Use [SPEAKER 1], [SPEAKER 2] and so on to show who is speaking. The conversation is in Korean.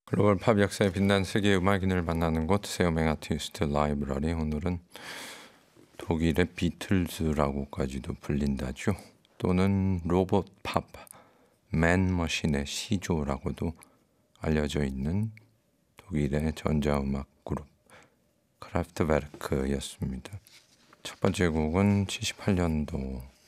[SPEAKER 1] 글로벌 팝 역사에 빛난 세계의 음악인을 만나는 곳 세오맹 아티스트 라이브러리. 오늘은 독일의 비틀즈라고까지도 불린다죠. 또는 로봇 팝, 맨머신의 시조라고도 알려져 있는 독일의 전자음악 그룹 크라프트베르크였습니다. 첫 번째 곡은 78년도